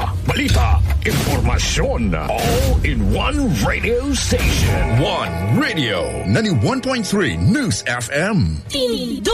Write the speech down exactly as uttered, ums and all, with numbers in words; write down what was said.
balita, impormasyon. All in one radio station. One Radio. ninety-one point three News F M. Tinido